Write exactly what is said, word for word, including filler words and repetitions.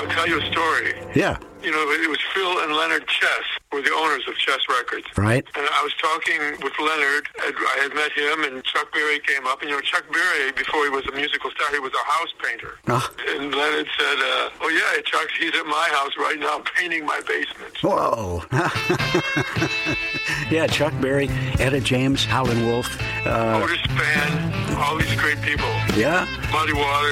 I'll tell you a story. Yeah. You know, it was Phil and Leonard Chess were the owners of Chess Records. Right. And I was talking with Leonard. I had met him, and Chuck Berry came up. And, you know, Chuck Berry, before he was a musical star, he was a house painter. Oh. And Leonard said, uh, oh, yeah, Chuck, he's at my house right now painting my basement. Whoa. Yeah, Chuck Berry, Etta James, Howlin' Wolf. Uh, Otis Spann, all these great people. Yeah. Muddy Waters.